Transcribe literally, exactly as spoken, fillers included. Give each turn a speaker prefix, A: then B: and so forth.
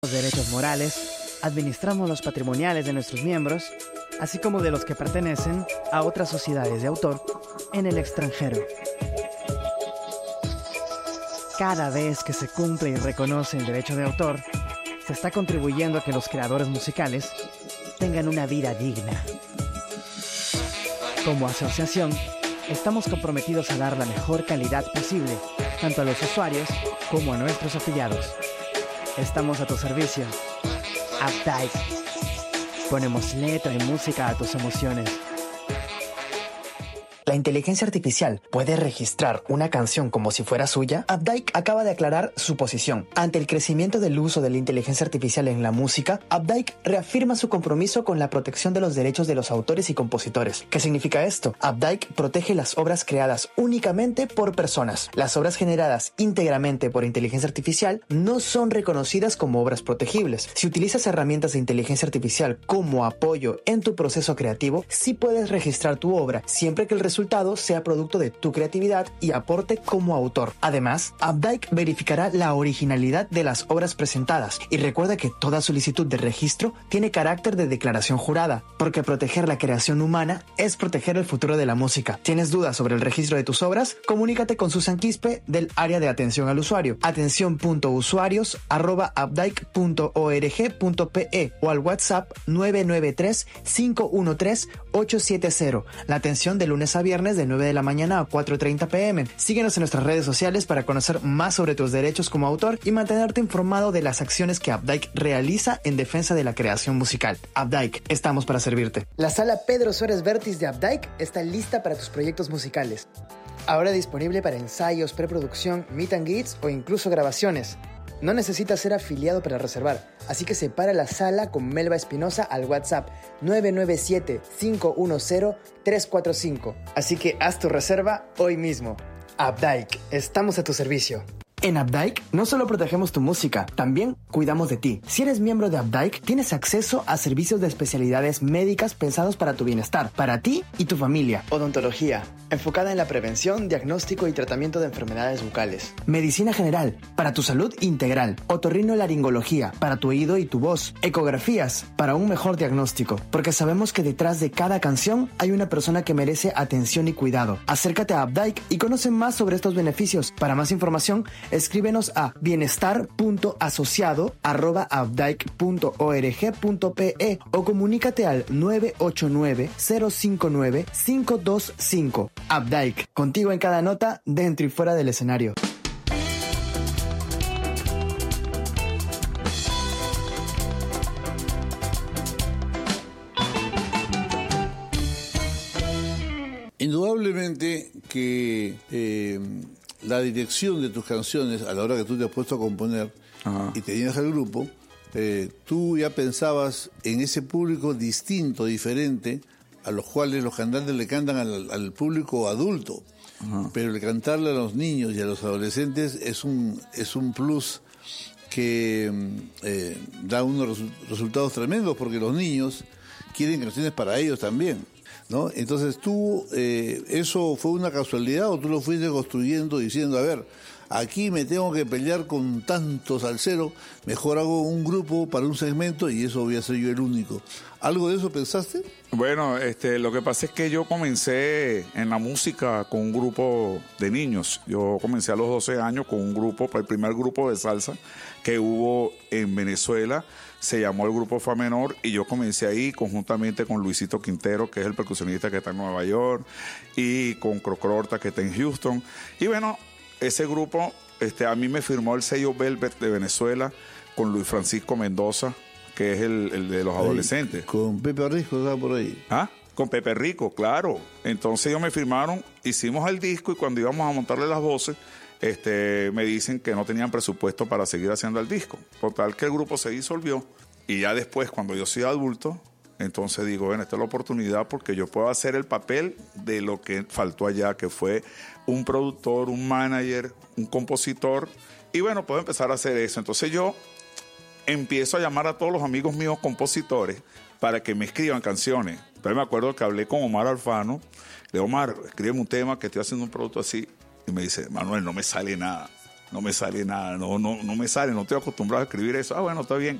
A: Los derechos morales, administramos los patrimoniales de nuestros miembros, así como de los que pertenecen a otras sociedades de autor en el extranjero. Cada vez que se cumple y reconoce el derecho de autor, se está contribuyendo a que los creadores musicales tengan una vida digna. Como asociación, estamos comprometidos a dar la mejor calidad posible, tanto a los usuarios como a nuestros afiliados. Estamos a tu servicio. Updike. Ponemos letra y música a tus emociones.
B: ¿La inteligencia artificial puede registrar una canción como si fuera suya? Updike acaba de aclarar su posición. Ante el crecimiento del uso de la inteligencia artificial en la música, Updike reafirma su compromiso con la protección de los derechos de los autores y compositores. ¿Qué significa esto? Updike protege las obras creadas únicamente por personas. Las obras generadas íntegramente por inteligencia artificial no son reconocidas como obras protegibles. Si utilizas herramientas de inteligencia artificial como apoyo en tu proceso creativo, sí puedes registrar tu obra, siempre que el resultado sea producto de tu creatividad y aporte como autor. Además, Updike verificará la originalidad de las obras presentadas y recuerda que toda solicitud de registro tiene carácter de declaración jurada, porque proteger la creación humana es proteger el futuro de la música. ¿Tienes dudas sobre el registro de tus obras? Comunícate con Susan Quispe del área de atención al usuario, atención punto usuarios arroba updike punto org punto pe o al WhatsApp nueve nueve tres, cinco uno tres, ocho siete cero. La atención de lunes a viernes de nueve de la mañana a cuatro treinta pm. Síguenos en nuestras redes sociales para conocer más sobre tus derechos como autor y mantenerte informado de las acciones que Updike realiza en defensa de la creación musical. Updike, estamos para servirte. La sala Pedro Suárez Vértiz de Updike está lista para tus proyectos musicales. Ahora disponible para ensayos, preproducción, meet and greets o incluso grabaciones. No necesitas ser afiliado para reservar, así que separa la sala con Melba Espinosa al WhatsApp nueve nueve siete, cinco uno cero, tres cuatro cinco. Así que haz tu reserva hoy mismo. Updike, estamos a tu servicio. En Updike no solo protegemos tu música, también cuidamos de ti. Si eres miembro de Updike, tienes acceso a servicios de especialidades médicas pensados para tu bienestar, para ti y tu familia. Odontología, enfocada en la prevención, diagnóstico y tratamiento de enfermedades bucales. Medicina general, para tu salud integral. Otorrinolaringología, para tu oído y tu voz. Ecografías, para un mejor diagnóstico. Porque sabemos que detrás de cada canción hay una persona que merece atención y cuidado. Acércate a Updike y conoce más sobre estos beneficios. Para más información, escríbenos a bienestar punto asociado arroba updike punto org punto pe o comunícate al nueve ocho nueve, cero cinco nueve, cinco dos cinco. Updike, contigo en cada nota, dentro y fuera del escenario.
C: Indudablemente que eh, la dirección de tus canciones, a la hora que tú te has puesto a componer, ajá, y tenías el grupo, eh, tú ya pensabas en ese público distinto, diferente, a los cuales los cantantes le cantan al, al público adulto. Ajá. Pero el cantarle a los niños y a los adolescentes es un, es un plus que eh, da unos resu- resultados tremendos, porque los niños quieren canciones para ellos también, ¿no? Entonces tú, eh, ¿eso fue una casualidad o tú lo fuiste construyendo diciendo, a ver, aquí me tengo que pelear con tantos salseros, mejor hago un grupo para un segmento y eso voy a ser yo el único? ¿Algo de eso pensaste?
D: Bueno, este, lo que pasa es que yo comencé en la música con un grupo de niños. Yo comencé a los doce años con un grupo, el primer grupo de salsa que hubo en Venezuela. Se llamó el Grupo Fa Menor y yo comencé ahí conjuntamente con Luisito Quintero, que es el percusionista que está en Nueva York, y con Crocrorta, que está en Houston. Y bueno, ese grupo, este, a mí me firmó el sello Velvet de Venezuela con Luis Francisco Mendoza, que es el, el de los ahí, adolescentes.
C: Con Pepe Rico estaba por ahí.
D: ¿Ah? Con Pepe Rico, claro. Entonces ellos me firmaron, hicimos el disco y cuando íbamos a montarle las voces, Este, me dicen que no tenían presupuesto para seguir haciendo el disco. Por tal que el grupo se disolvió. Y ya después, cuando yo soy adulto, entonces digo, bueno, esta es la oportunidad porque yo puedo hacer el papel de lo que faltó allá, que fue un productor, un manager, un compositor. Y bueno, puedo empezar a hacer eso. Entonces yo empiezo a llamar a todos los amigos míos compositores para que me escriban canciones. Entonces me acuerdo que hablé con Omar Alfano. Le digo, Omar, escríbeme un tema que estoy haciendo un producto así. Y me dice, Manuel, no me sale nada. no me sale nada, no, no, no me sale, no estoy acostumbrado a escribir eso. Ah, bueno, está bien.